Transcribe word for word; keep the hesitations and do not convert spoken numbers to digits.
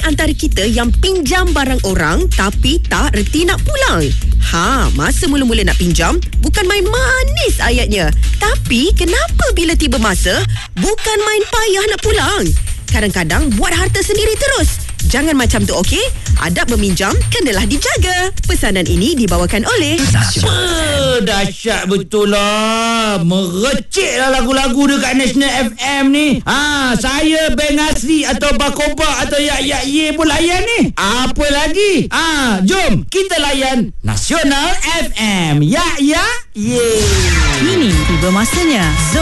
antara kita yang pinjam barang orang tapi tak reti nak pulang? Ha, masa mula-mula nak pinjam, bukan main manis ayatnya. Tapi kenapa bila tiba masa, bukan main payah nak pulang? Kadang-kadang buat harta sendiri terus. Jangan macam tu, okey? Adab meminjam kenalah dijaga. Pesanan ini dibawakan oleh Apa? Dahsyat betul lah. Merecik lah lagu-lagu dekat National F M ni. Ha, saya Beng Asri atau Bakoba atau Yak Yak Ye pun layan ni. Apa lagi? Ha, jom kita layan Nasional F M. Yak Yak Ye. Kini tiba masanya